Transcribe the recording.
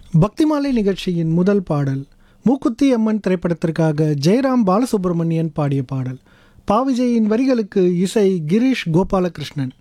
பக்திமாலை நிகழ்ச்சியின் முதல் பாடல் மூக்குத்தி அம்மன் திரைப்படத்திற்காக ஜெயராம் பாலசுப்ரமணியன் பாடிய பாடல். பா விஜயின் வரிகளுக்கு இசை கிரீஷ் கோபாலகிருஷ்ணன்.